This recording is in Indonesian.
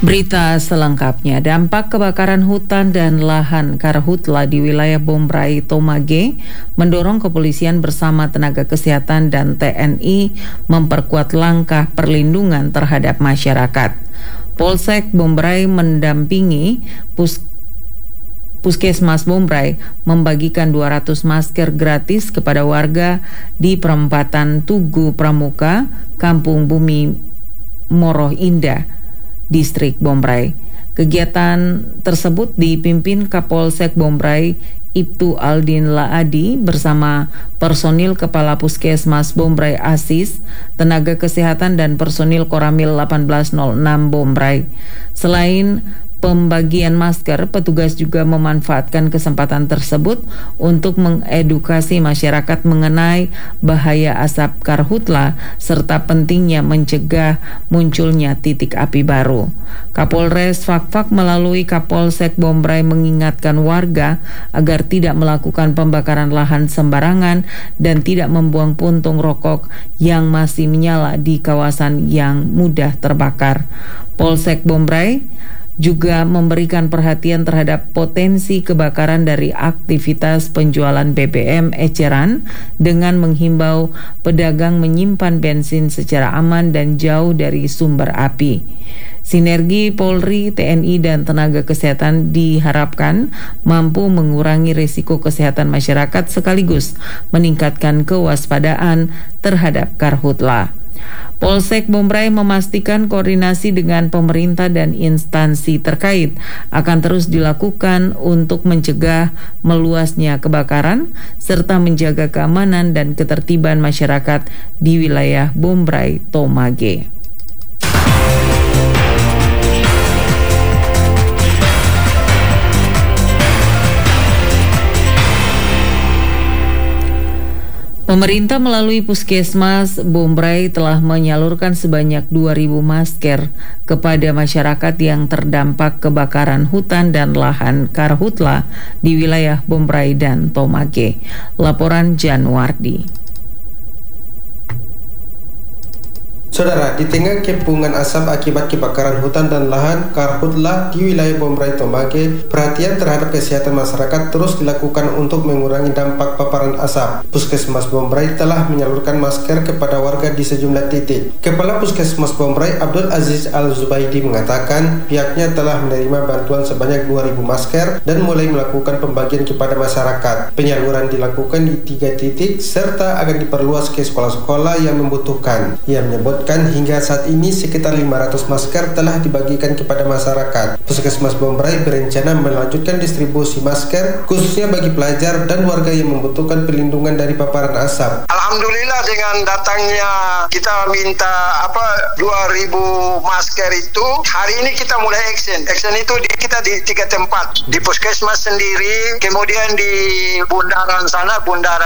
Berita selengkapnya, dampak kebakaran hutan dan lahan karhutla di wilayah Bombray, Tomage mendorong kepolisian bersama tenaga kesehatan dan TNI memperkuat langkah perlindungan terhadap masyarakat. Polsek Bombray mendampingi Puskesmas Bombray membagikan 200 masker gratis kepada warga di perempatan Tugu Pramuka, Kampung Bumi Moroh Indah, Distrik Bombray. Kegiatan tersebut dipimpin Kapolsek Bombray Ibtu Aldin Laadi bersama personil Kepala Puskesmas Bombray Asis, tenaga kesehatan dan personil Koramil 1806 Bombray. Selain pembagian masker, petugas juga memanfaatkan kesempatan tersebut untuk mengedukasi masyarakat mengenai bahaya asap karhutla serta pentingnya mencegah munculnya titik api baru. Kapolres Fakfak melalui Kapolsek Bombray mengingatkan warga agar tidak melakukan pembakaran lahan sembarangan dan tidak membuang puntung rokok yang masih menyala di kawasan yang mudah terbakar. Polsek Bombray juga memberikan perhatian terhadap potensi kebakaran dari aktivitas penjualan BBM eceran dengan menghimbau pedagang menyimpan bensin secara aman dan jauh dari sumber api. Sinergi Polri, TNI, dan tenaga kesehatan diharapkan mampu mengurangi risiko kesehatan masyarakat sekaligus meningkatkan kewaspadaan terhadap karhutla. Polsek Bombray memastikan koordinasi dengan pemerintah dan instansi terkait akan terus dilakukan untuk mencegah meluasnya kebakaran serta menjaga keamanan dan ketertiban masyarakat di wilayah Bombray, Tomage. Pemerintah melalui Puskesmas Bombray telah menyalurkan sebanyak 2.000 masker kepada masyarakat yang terdampak kebakaran hutan dan lahan karhutla di wilayah Bombray dan Tomage. Laporan Janwardi. Saudara, di tengah kepungan asap akibat kebakaran hutan dan lahan karhutla di wilayah Bombray Tomage, perhatian terhadap kesehatan masyarakat terus dilakukan untuk mengurangi dampak paparan asap. Puskesmas Bombray telah menyalurkan masker kepada warga di sejumlah titik. Kepala Puskesmas Bombray Abdul Aziz Al-Zubaidi mengatakan pihaknya telah menerima bantuan sebanyak 2.000 masker dan mulai melakukan pembagian kepada masyarakat. Penyaluran dilakukan di 3 titik serta akan diperluas ke sekolah-sekolah yang membutuhkan. Ia menyebut hingga saat ini sekitar 500 masker telah dibagikan kepada masyarakat. Puskesmas Bombray berencana melanjutkan distribusi masker khususnya bagi pelajar dan warga yang membutuhkan perlindungan dari paparan asap. Alhamdulillah dengan datangnya kita minta 2.000 masker itu, hari ini kita mulai action. Action itu kita di 3 tempat. Di Puskesmas sendiri, kemudian di bundaran sana, bundaran